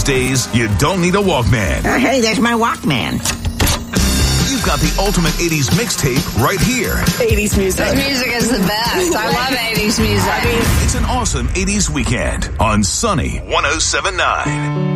days, you don't need a Walkman. Hey, there's my Walkman. You've got the ultimate 80s mixtape right here. 80s music. This music is the best. I love 80s music. It's an awesome 80s weekend on Sunny 107.9.